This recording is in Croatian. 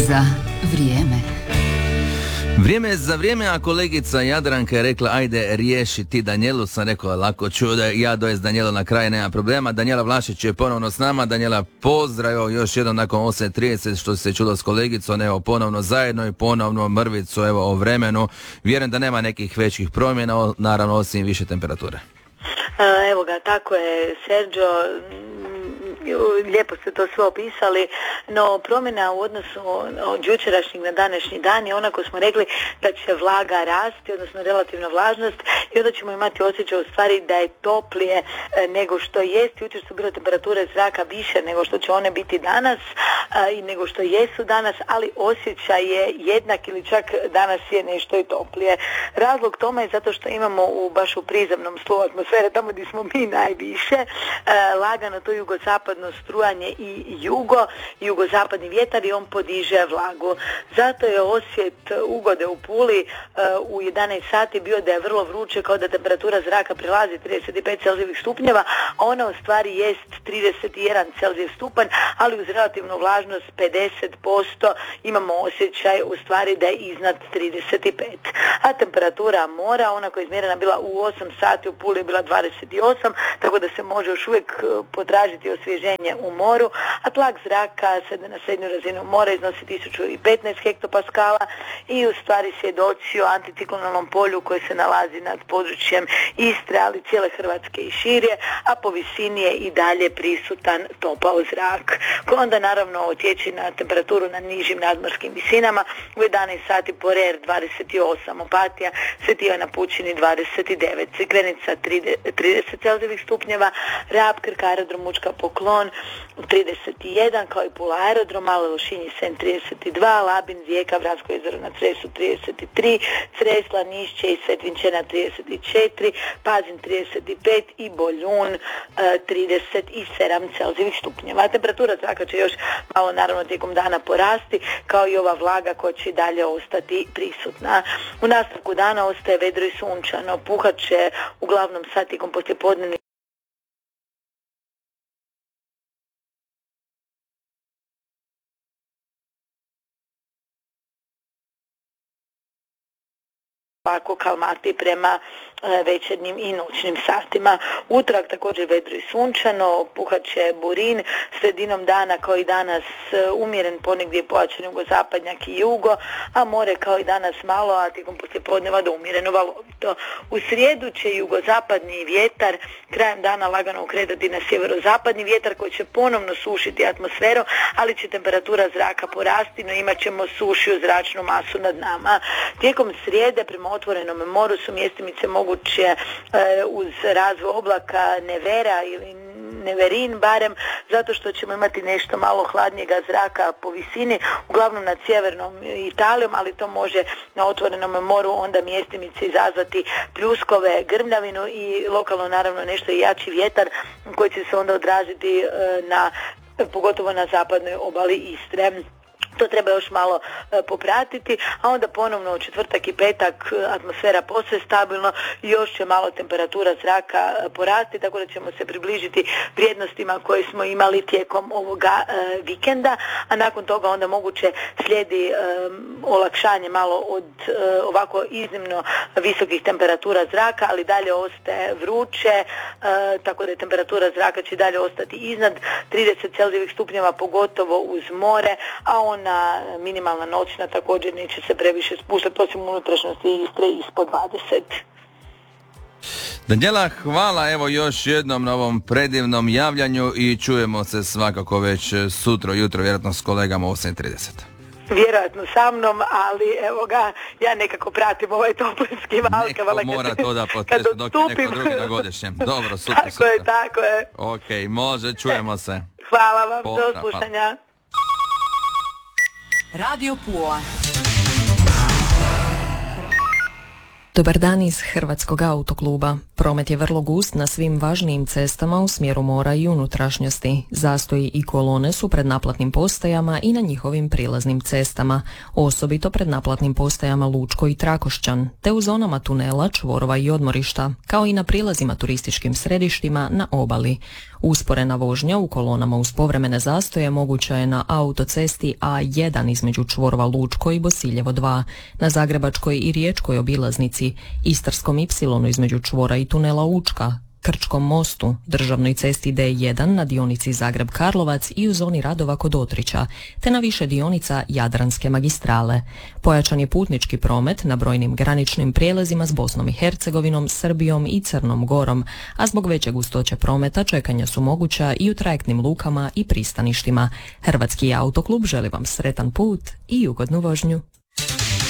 za vrijeme. Vrijeme je za vrijeme, a kolegica Jadranka je rekla ajde riješi ti Danijelu, sam rekao lako ću, da ja dojest Danijelu na kraj, nema problema. Danijela Vlašić je ponovno s nama. Danijela, pozdrav, još jednom nakon 8:30 što se čulo s kolegicom, evo ponovno zajedno i ponovno mrvicu evo o vremenu. Vjerujem da nema nekih većih promjena, naravno osim više temperature. Evo ga, tako je, Sergio, lijepo ste to sve opisali, no promjena u odnosu od jučerašnjeg na današnji dan je onako smo rekli da će vlaga rasti, odnosno relativna vlažnost, i onda ćemo imati osjećaj u stvari da je toplije nego što jest. Jučer su bile temperature zraka više nego što će one biti danas i nego što jesu danas, ali osjećaj je jednak ili čak danas je nešto i toplije. Razlog tome je zato što imamo baš u prizemnom slovu atmosfere, tamo gdje smo mi najviše, lagano to jugozapadno strujanje i jugozapadni vjetar, i on podiže vlagu. Zato je osjet ugode u Puli u 11 sati bio da je vrlo vruće, kao da temperatura zraka prelazi 35 celzijevih stupnjeva, a ona u stvari jest 31 celzijev stupanj, ali uz relativnu vlažnost 50% imamo osjećaj u stvari da je iznad 35. A temperatura mora, ona koja je izmjerena bila u 8 sati u Puli je bila 28, tako da se može još uvijek potražiti osvježenje u moru, a tlak zraka na srednju razinu mora iznosi 1015 hektopaskala i u stvari svjedoči o anticiklonalnom polju koje se nalazi nad područjem Istre, ali cijele Hrvatske i šire, a po visini je i dalje prisutan topao zrak, koji onda naravno utječe na temperaturu na nižim nadmorskim visinama. U 11 sati Porer 28, Opatija, Sveti Ivan na pučini 29, Crikvenica 30 celzijevih stupnjeva, Rab, Krk, aerodrom Učka, Poklon 31, kao i Pula aerodrom, Malo Lošinj, Sen 32, Labin, Rijeka, Vransko jezero na Cresu 33, Cresla, Nišće i Svetvinčena 34, Pazin 35 i Boljun 37 celzijevih stupnjeva. Temperatura zraka će još malo naravno tijekom dana porasti, kao i ova vlaga koja će dalje ostati prisutna. U nastavku dana ostaje vedro i sunčano, puhat će uglavnom sad tijekom poslijepodnevnih ovako kalmati prema večernjim i noćnim satima. Utorak također vedro i sunčano, puhat će burin, sredinom dana kao i danas umjeren ponegdje pojačan jugozapadnjak i jugo, a more kao i danas malo, a tijekom poslijepodneva do umjereno valovito. U srijedu će jugozapadni vjetar krajem dana lagano okretati na sjeverozapadni vjetar koji će ponovno sušiti atmosferu, ali će temperatura zraka porasti, no imat ćemo sušiju zračnu masu nad nama. Tijekom srijede prema otvorenom moru su mjestimice moguće uz razvoj oblaka nevera ili neverin barem, zato što ćemo imati nešto malo hladnijega zraka po visini, uglavnom nad sjevernom Italijom, ali to može na otvorenom moru onda mjestimice izazvati pljuskove, grmljavinu i lokalno naravno nešto jači vjetar koji će se onda odraziti pogotovo na zapadnoj obali Istre. To treba još malo popratiti, a onda ponovno u četvrtak i petak atmosfera posve stabilno i još će malo temperatura zraka porasti, tako da ćemo se približiti vrijednostima koje smo imali tijekom ovoga vikenda, a nakon toga onda moguće slijedi olakšanje malo od ovako iznimno visokih temperatura zraka, ali dalje ostaje vruće, tako da je temperatura zraka će dalje ostati iznad 30 celzijevih stupnjeva, pogotovo uz more, a ona minimalna noćna također neće se previše spuštati, osim unutrašnjosti Istre ispod 20. Danijela, hvala evo još jednom na ovom predivnom javljanju i čujemo se svakako već sutra jutro, vjerojatno s kolegama u 8:30. Vjerojatno sa mnom, ali evo ga, ja nekako pratim ovaj toplinski val. Neko mora to da potresu dok je neko drugi na godišnjem. Dobro, super. Tako je. Ok, može, čujemo se. Hvala vam, do slušanja. Radio Pula. Dobar dan iz Hrvatskog autokluba. Promet je vrlo gust na svim važnijim cestama u smjeru mora i unutrašnjosti. Zastoji i kolone su pred naplatnim postajama i na njihovim prilaznim cestama, osobito pred naplatnim postajama Lučko i Trakošćan, te u zonama tunela, čvorova i odmorišta, kao i na prilazima turističkim središtima na obali. Usporena vožnja u kolonama uz povremene zastoje moguća je na autocesti A1 između čvorova Lučko i Bosiljevo 2, na Zagrebačkoj i Riječkoj obilaznici, Istarskom Y između čvora i tunela Učka, Krčkom mostu, državnoj cesti D1 na dionici Zagreb-Karlovac i u zoni radova kod Otrića, te na više dionica Jadranske magistrale. Pojačan je putnički promet na brojnim graničnim prijelazima s Bosnom i Hercegovinom, Srbijom i Crnom Gorom, a zbog veće gustoće prometa čekanja su moguća i u trajektnim lukama i pristaništima. Hrvatski autoklub želi vam sretan put i ugodnu vožnju.